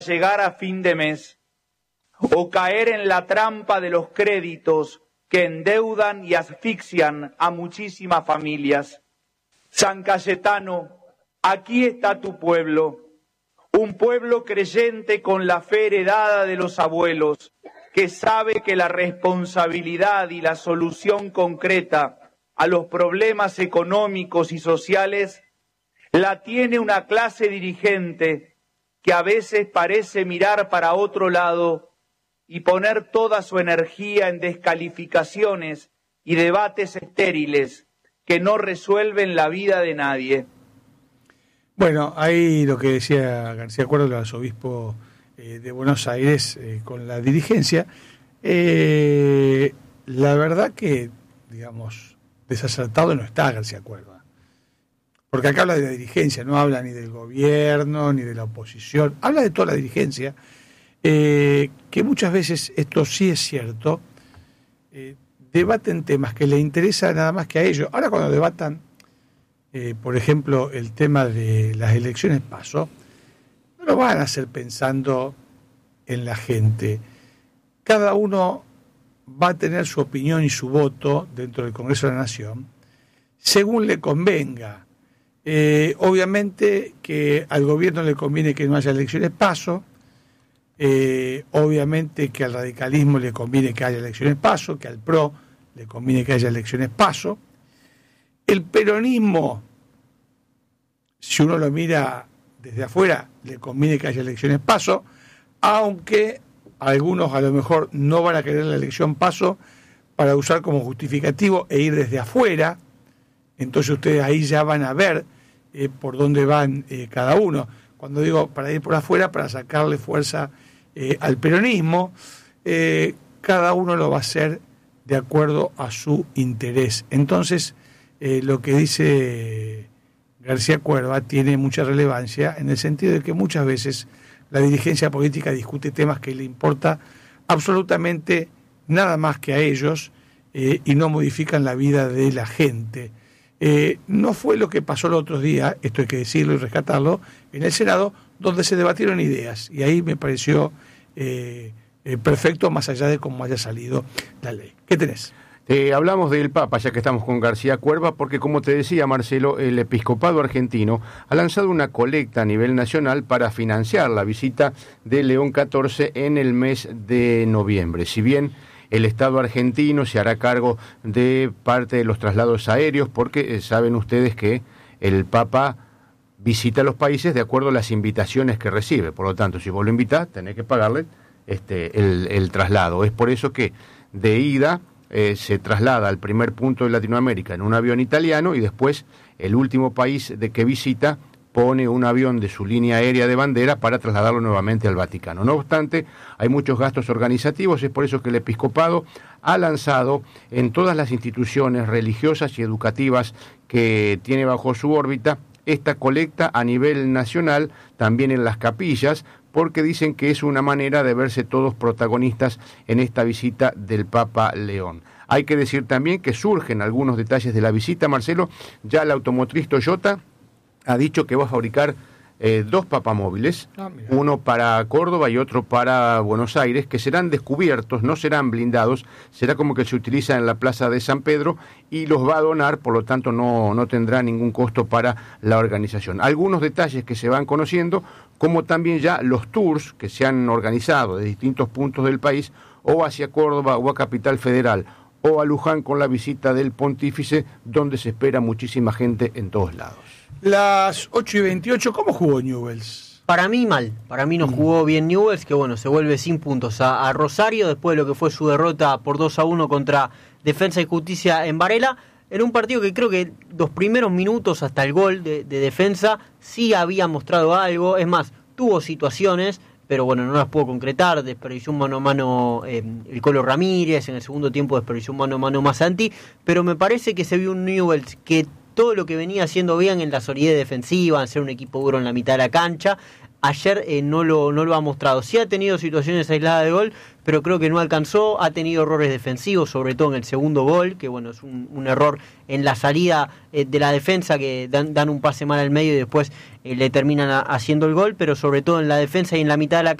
llegar a fin de mes o caer en la trampa de los créditos que endeudan y asfixian a muchísimas familias. San Cayetano, aquí está tu pueblo, un pueblo creyente con la fe heredada de los abuelos, que sabe que la responsabilidad y la solución concreta a los problemas económicos y sociales la tiene una clase dirigente que a veces parece mirar para otro lado y poner toda su energía en descalificaciones y debates estériles que no resuelven la vida de nadie. Bueno, ahí lo que decía García Cuervo, el arzobispo de Buenos Aires, con la dirigencia, la verdad que, digamos, desacertado no está García Cuervo. Porque acá habla de la dirigencia, no habla ni del gobierno, ni de la oposición, habla de toda la dirigencia, que muchas veces, esto sí es cierto, debaten temas que le interesan nada más que a ellos. Ahora cuando debatan, por ejemplo, el tema de las elecciones PASO, no lo van a hacer pensando en la gente. Cada uno va a tener su opinión y su voto dentro del Congreso de la Nación, según le convenga. Obviamente que al gobierno le conviene que no haya elecciones PASO, obviamente que al radicalismo le conviene que haya elecciones PASO, que al PRO le conviene que haya elecciones PASO. El peronismo, si uno lo mira desde afuera, le conviene que haya elecciones PASO, aunque algunos a lo mejor no van a querer la elección PASO para usar como justificativo e ir desde afuera. Entonces ustedes ahí ya van a ver por dónde van cada uno. Cuando digo para ir por afuera, para sacarle fuerza al peronismo, cada uno lo va a hacer de acuerdo a su interés. Entonces, lo que dice García Cuerva tiene mucha relevancia en el sentido de que muchas veces la dirigencia política discute temas que le importa absolutamente nada más que a ellos y no modifican la vida de la gente. No fue lo que pasó el otro día, esto hay que decirlo y rescatarlo, en el Senado, donde se debatieron ideas, y ahí me pareció perfecto, más allá de cómo haya salido la ley. ¿Qué tenés? Hablamos del Papa, ya que estamos con García Cuerva, porque como te decía, Marcelo, el episcopado argentino ha lanzado una colecta a nivel nacional para financiar la visita de León XIV en el mes de noviembre. Si bien el Estado argentino se hará cargo de parte de los traslados aéreos, porque saben ustedes que el Papa visita los países de acuerdo a las invitaciones que recibe. Por lo tanto, si vos lo invitás, tenés que pagarle el traslado. Es por eso que de ida se traslada al primer punto de Latinoamérica en un avión italiano y después el último país de que visita pone un avión de su línea aérea de bandera para trasladarlo nuevamente al Vaticano. No obstante, hay muchos gastos organizativos, es por eso que el episcopado ha lanzado en todas las instituciones religiosas y educativas que tiene bajo su órbita esta colecta a nivel nacional, también en las capillas, porque dicen que es una manera de verse todos protagonistas en esta visita del Papa León. Hay que decir también que surgen algunos detalles de la visita, Marcelo. Ya la automotriz Toyota ha dicho que va a fabricar 2 papamóviles, uno para Córdoba y otro para Buenos Aires, que serán descubiertos, no serán blindados, será como que se utiliza en la Plaza de San Pedro y los va a donar, por lo tanto no tendrá ningún costo para la organización. Algunos detalles que se van conociendo, como también ya los tours que se han organizado de distintos puntos del país, o hacia Córdoba o a Capital Federal, o a Luján con la visita del Pontífice, donde se espera muchísima gente en todos lados. Las 8:28, ¿cómo jugó Newell's? Para mí mal, para mí no jugó bien Newell's, que bueno, se vuelve sin puntos a Rosario después de lo que fue su derrota por 2-1 contra Defensa y Justicia en Varela, en un partido que creo que los primeros minutos hasta el gol de Defensa sí había mostrado algo, es más, tuvo situaciones, pero bueno, no las pudo concretar, desperdició un mano a mano el Colo Ramírez, en el segundo tiempo desperdició un mano a mano Masanti, pero me parece que se vio un Newell's que todo lo que venía haciendo bien en la solidez defensiva, en ser un equipo duro en la mitad de la cancha, Ayer no lo ha mostrado. Sí ha tenido situaciones aisladas de gol, pero creo que no alcanzó. Ha tenido errores defensivos, sobre todo en el segundo gol, que bueno, es un error en la salida de la defensa, que dan un pase mal al medio y después le terminan haciendo el gol, pero sobre todo en la defensa y en la mitad de la